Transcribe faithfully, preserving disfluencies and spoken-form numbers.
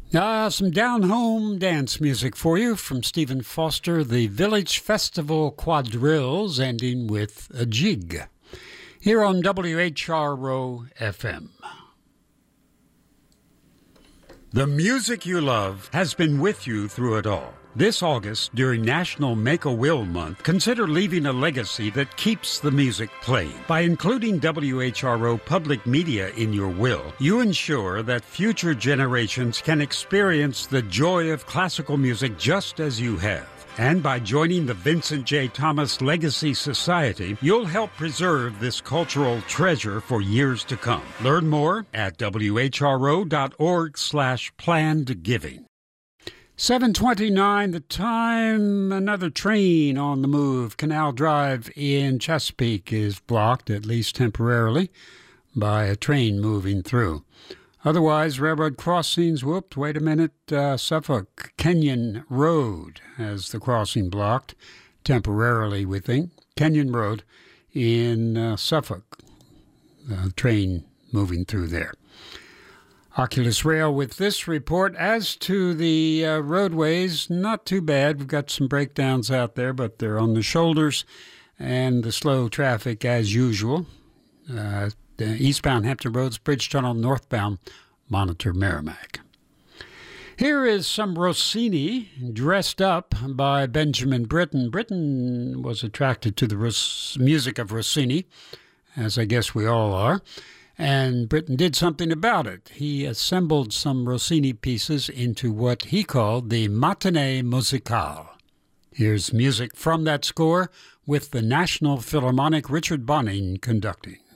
Uh, some down-home dance music for you from Stephen Foster, the Village Festival Quadrilles, ending with a jig, here on W H R O F M. The music you love has been with you through it all. This August, during National Make-A-Will Month, consider leaving a legacy that keeps the music playing. By including W H R O public media in your will, you ensure that future generations can experience the joy of classical music just as you have. And by joining the Vincent J. Thomas Legacy Society, you'll help preserve this cultural treasure for years to come. Learn more at W H R O dot org slash planned giving. seven twenty-nine, the time. Another train on the move. Canal Drive in Chesapeake is blocked, at least temporarily, by a train moving through. Otherwise, railroad crossings, whooped, wait a minute, uh, Suffolk Kenyon Road has the crossing blocked, temporarily, we think. Kenyon Road in uh, Suffolk, uh, train moving through there. Oculus Rail with this report. As to the uh, roadways, not too bad. We've got some breakdowns out there, but they're on the shoulders, and the slow traffic as usual. Uh, the eastbound Hampton Roads, Bridge Tunnel, northbound Monitor Merrimack. Here is some Rossini, dressed up by Benjamin Britten. Britten was attracted to the Ros- music of Rossini, as I guess we all are. And Britten did something about it. He assembled some Rossini pieces into what he called the Matinée Musicale. Here's music from that score with the National Philharmonic Richard Bonning conducting.